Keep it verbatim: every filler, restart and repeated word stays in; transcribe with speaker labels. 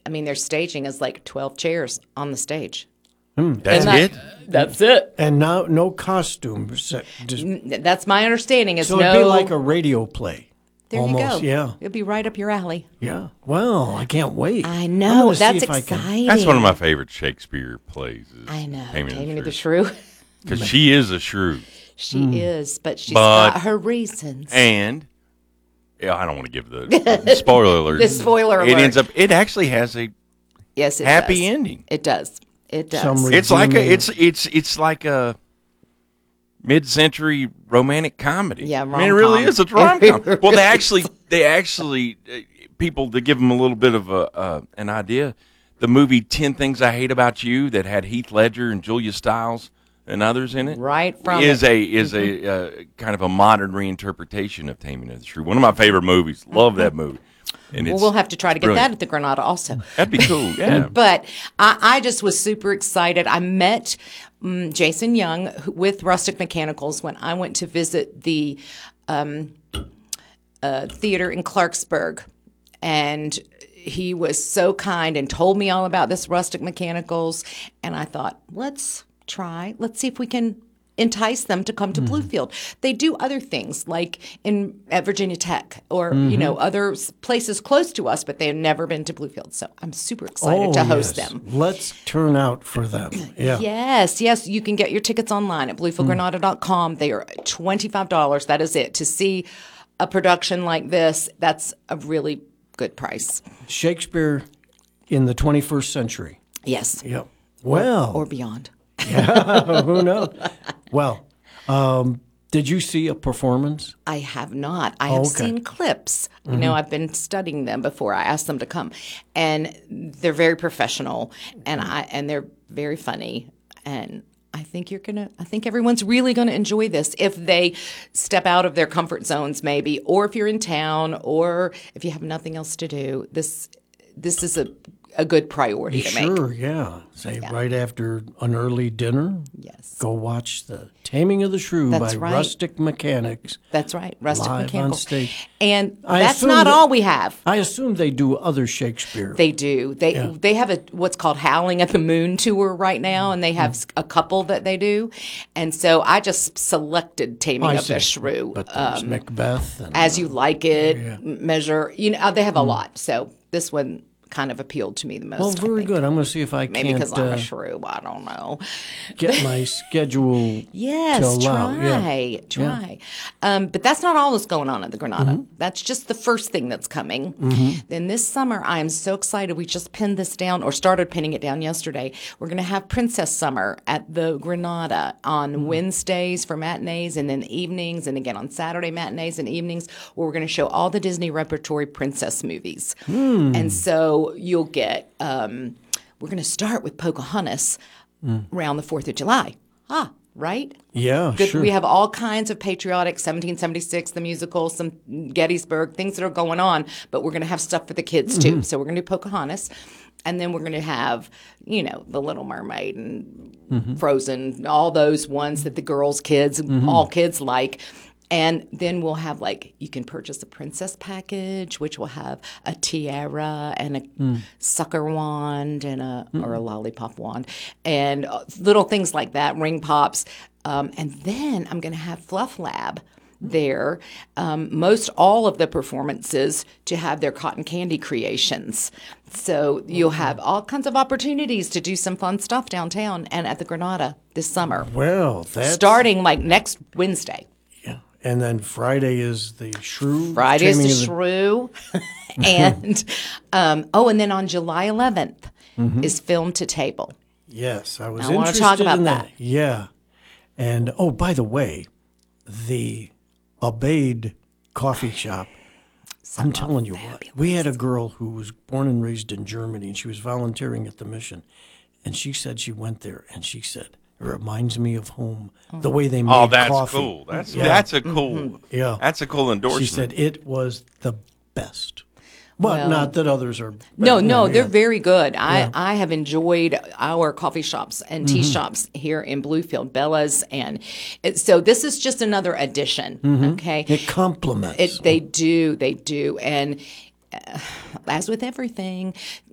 Speaker 1: I mean, their staging is like twelve chairs on the stage.
Speaker 2: That's
Speaker 1: that-
Speaker 2: it?
Speaker 1: That's it.
Speaker 3: And now no costumes. Just,
Speaker 1: That's my understanding. Is
Speaker 3: so
Speaker 1: no.
Speaker 3: it'd be like a radio play.
Speaker 1: there
Speaker 3: almost,
Speaker 1: you go.
Speaker 3: yeah.
Speaker 1: It'll be right up your alley.
Speaker 3: Yeah. Well, I can't wait.
Speaker 1: I
Speaker 3: I'm
Speaker 1: know.
Speaker 3: gonna see
Speaker 1: That's
Speaker 3: if I can-
Speaker 1: exciting.
Speaker 2: That's one of my favorite Shakespeare plays. Is
Speaker 1: I know.
Speaker 2: Taming
Speaker 1: Taming of the
Speaker 2: Shrew.
Speaker 1: Shrew.
Speaker 2: Because she is a shrew.
Speaker 1: She is, but she's
Speaker 2: But-
Speaker 1: got her reasons.
Speaker 2: And yeah, I don't want to give the, the spoiler alert.
Speaker 1: The spoiler
Speaker 2: It
Speaker 1: alert.
Speaker 2: ends up. It actually has a
Speaker 1: yes, it
Speaker 2: happy
Speaker 1: does.
Speaker 2: ending.
Speaker 1: It does. It does.
Speaker 3: Some re-
Speaker 2: It's like a.
Speaker 3: Redeeming-
Speaker 2: It's it's it's like a mid-century romantic comedy.
Speaker 1: Yeah,
Speaker 2: I mean, it really
Speaker 1: rom-com.
Speaker 2: is. It's a rom com. Well, they actually they actually uh, people to give them a little bit of a uh, an idea. The movie Ten Things I Hate About You that had Heath Ledger and Julia Stiles and others in it.
Speaker 1: Right from
Speaker 2: is
Speaker 1: it.
Speaker 2: a is a uh, kind of a modern reinterpretation of Taming of the Shrew. One of my favorite movies. Love that movie. And
Speaker 1: Well,
Speaker 2: it's,
Speaker 1: we'll have to try to get
Speaker 2: brilliant.
Speaker 1: that at the Granada also.
Speaker 2: That'd be cool. Yeah.
Speaker 1: But I, I just was super excited. I met um, Jason Young who- with Rustic Mechanicals when I went to visit the um, uh, theater in Clarksburg. And he was so kind and told me all about this Rustic Mechanicals. And I thought, let's try. Let's see if we can entice them to come to Bluefield. They do other things like in at Virginia Tech or you know other s- places close to us, but they have never been to Bluefield. So I'm super excited
Speaker 3: Oh,
Speaker 1: to host
Speaker 3: yes.
Speaker 1: them.
Speaker 3: Let's turn out for them. Yeah.
Speaker 1: Yes, yes, you can get your tickets online at bluefield granada dot com. They are twenty-five dollars. That is it. To see a production like this, that's a really good price.
Speaker 3: Shakespeare in the twenty-first century.
Speaker 1: Yes.
Speaker 3: Yep. Well,
Speaker 1: Or beyond.
Speaker 3: who knows? Well, um, did you see a performance?
Speaker 1: I have not. I have
Speaker 3: okay.
Speaker 1: seen clips. You know, I've been studying them before I asked them to come, and they're very professional, and I and they're very funny, and I think you're gonna. I think everyone's really gonna enjoy this if they step out of their comfort zones, maybe, or if you're in town, or if you have nothing else to do. This this is a a good priority to make.
Speaker 3: Sure, yeah. Say right after an early dinner.
Speaker 1: Yes.
Speaker 3: Go watch the Taming of the Shrew
Speaker 1: That's
Speaker 3: by
Speaker 1: right.
Speaker 3: Rustic Mechanics.
Speaker 1: That's right, Rustic
Speaker 3: Live on
Speaker 1: Mechanical.
Speaker 3: stage.
Speaker 1: And
Speaker 3: I
Speaker 1: that's
Speaker 3: assume
Speaker 1: not
Speaker 3: that-
Speaker 1: all we have.
Speaker 3: I assume they do other Shakespeare.
Speaker 1: They do. They
Speaker 3: Yeah.
Speaker 1: they have a what's called Howling at the Moon tour right now, and they have
Speaker 3: Mm.
Speaker 1: a couple that they do. And so I just selected Taming
Speaker 3: I
Speaker 1: of the
Speaker 3: see.
Speaker 1: Shrew,
Speaker 3: But there's
Speaker 1: um,
Speaker 3: Macbeth. And,
Speaker 1: As You Like It,
Speaker 3: yeah. Mm.
Speaker 1: M- Measure. You know, they have a lot. So this one kind of appealed to me the most.
Speaker 3: well,
Speaker 1: I
Speaker 3: very
Speaker 1: think.
Speaker 3: good. I'm going to see if I
Speaker 1: Maybe
Speaker 3: can't
Speaker 1: because I'm
Speaker 3: uh,
Speaker 1: a shrew. I don't know.
Speaker 3: get my schedule
Speaker 1: Yes,
Speaker 3: to allow.
Speaker 1: try,
Speaker 3: Yeah.
Speaker 1: try. Um, but that's not all that's going on at the Granada.
Speaker 3: Mm-hmm.
Speaker 1: That's just the first thing that's coming. Then this summer, I am so excited. We just pinned this down or started pinning it down yesterday. We're going to have Princess Summer at the Granada on
Speaker 3: Mm-hmm.
Speaker 1: Wednesdays for matinees and then evenings, and again on Saturday matinees and evenings, where we're going to show all the Disney repertory princess movies.
Speaker 3: Hmm.
Speaker 1: And so you'll get. Um, we're going to start with Pocahontas around the fourth of July. Ah, right?
Speaker 3: Yeah,
Speaker 1: Good.
Speaker 3: sure.
Speaker 1: We have all kinds of patriotic, seventeen seventy-six, the musical, some Gettysburg, things that are going on, but we're going to have stuff for the kids
Speaker 3: Mm-hmm.
Speaker 1: too. So we're going to do Pocahontas, and then we're going to have, you know, The Little Mermaid and
Speaker 3: Mm-hmm.
Speaker 1: Frozen, all those ones that the girls, kids, all kids like. And then we'll have, like, you can purchase a princess package, which will have a tiara and a
Speaker 3: Mm.
Speaker 1: sucker wand and a or a lollipop wand and uh, little things like that, ring pops. Um, and then I'm going to have Fluff Lab there, um, most all of the performances to have their cotton candy creations. So you'll have all kinds of opportunities to do some fun stuff downtown and at the Granada this summer,
Speaker 3: well, that's
Speaker 1: starting like next Wednesday.
Speaker 3: Yeah. And then Friday is the Shrew.
Speaker 1: Friday is
Speaker 3: Taming
Speaker 1: the
Speaker 3: of
Speaker 1: Shrew. and, um, oh, and then on July eleventh is Film to Table.
Speaker 3: Yes, I was
Speaker 1: I wanna
Speaker 3: interested
Speaker 1: talk about
Speaker 3: in
Speaker 1: that.
Speaker 3: Yeah. And, oh, by the way, the Abaid coffee shop, I'm telling you what, we had a girl who was born and raised in Germany, and she was volunteering at the mission. And she said she went there, and she said, it reminds me of home, the way they made
Speaker 2: Oh, that's
Speaker 3: coffee.
Speaker 2: cool. That's
Speaker 3: Yeah.
Speaker 2: that's a cool.
Speaker 3: Yeah.
Speaker 2: That's a cool endorsement.
Speaker 3: She said it was the best. But
Speaker 1: Well,
Speaker 3: not that others are.
Speaker 1: No,
Speaker 3: you
Speaker 1: no,
Speaker 3: know,
Speaker 1: they're
Speaker 3: yeah.
Speaker 1: very good. I, I have enjoyed our coffee shops and tea shops here in Bluefield, Bella's, and it, so this is just another addition. Okay,
Speaker 3: It complements.
Speaker 1: it, they do, they do, and uh, as with everything,